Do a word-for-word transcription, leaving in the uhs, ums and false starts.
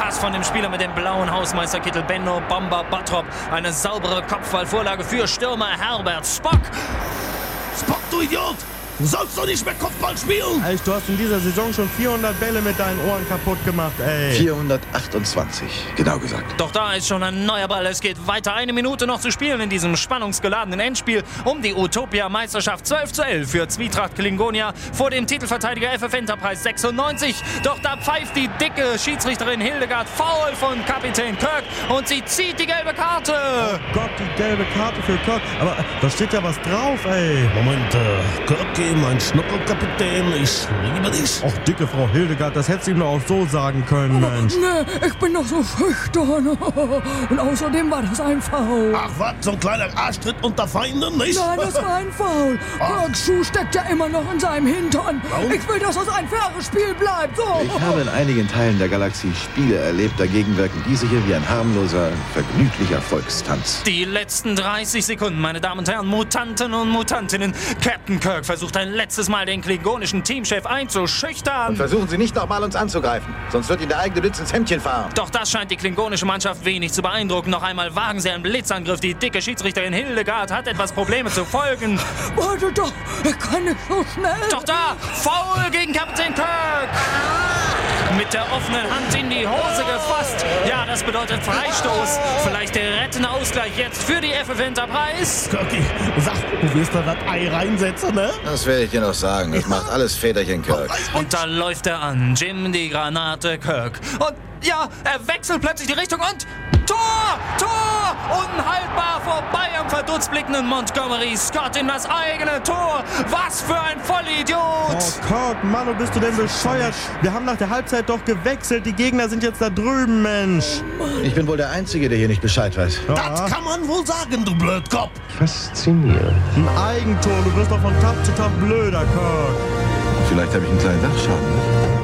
Pass von dem Spieler mit dem blauen Hausmeisterkittel Benno Bomber Bottrop. Eine saubere Kopfballvorlage für Stürmer Herbert Spock. Spock, du Idiot! Du sollst doch nicht mehr Kopfball spielen! Ey, du hast in dieser Saison schon vierhundert Bälle mit deinen Ohren kaputt gemacht, ey. vierhundertachtundzwanzig, genau gesagt. Doch da ist schon ein neuer Ball. Es geht weiter. Eine Minute noch zu spielen in diesem spannungsgeladenen Endspiel um die Utopia-Meisterschaft. zwölf zu elf für Zwietracht Klingonia vor dem Titelverteidiger F F Enterprise sechsundneunzig. Doch da pfeift die dicke Schiedsrichterin Hildegard Foul von Kapitän Kirk und sie zieht die gelbe Karte. Oh Gott, die gelbe Karte für Kirk. Aber da steht ja was drauf, ey. Moment, äh, Kirk, mein Schnuckelkapitän, ich liebe dich. Och, dicke Frau Hildegard, das hättest du ihm doch auch so sagen können, Mensch. Nee, ich bin doch so schüchtern. Und außerdem war das ein Foul. Ach was, so ein kleiner Arschtritt unter Feinden, nicht? Nein, das war ein Foul. Kirks Schuh steckt ja immer noch in seinem Hintern. Warum? Ich will, dass das ein faires Spiel bleibt. So. Ich habe in einigen Teilen der Galaxie Spiele erlebt, dagegen wirken diese hier wie ein harmloser, vergnüglicher Volkstanz. Die letzten dreißig Sekunden, meine Damen und Herren, Mutanten und Mutantinnen. Captain Kirk versucht ein letztes Mal den klingonischen Teamchef einzuschüchtern. Und versuchen Sie nicht nochmal uns anzugreifen, sonst wird Ihnen der eigene Blitz ins Hemdchen fahren. Doch das scheint die klingonische Mannschaft wenig zu beeindrucken. Noch einmal wagen sie einen Blitzangriff. Die dicke Schiedsrichterin Hildegard hat etwas Probleme zu folgen. Warte doch, ich kann nicht so schnell. Doch da, Foul gegen Kapitän Kirk. Mit der offenen Hand in die Hose gefasst. Ja, das bedeutet Freistoß. Vielleicht der rettende Ausgleich jetzt für die F F Enterprise. Kirky, sag, du wirst da das Ei reinsetzen, ne? Das werde ich dir noch sagen. Das macht alles Väterchen Kirk. Und da läuft er an. Jim, die Granate, Kirk. Und ja, er wechselt plötzlich die Richtung und Tor! Tor! Unhaltbar vorbei am verdutzt blickenden Montgomery Scott in das eigene Tor. Was für ein Vollidiot! Oh Kirk, Mann, bist du denn bescheuert? Wir haben nach der Halbzeit doch gewechselt. Die Gegner sind jetzt da drüben, Mensch. Ich bin wohl der Einzige, der hier nicht Bescheid weiß. Ja. Das kann man wohl sagen, du Blödkopf. Faszinierend. Ein Eigentor. Du wirst doch von Tag zu Tag blöder, Kirk. Vielleicht habe ich einen kleinen Dachschaden.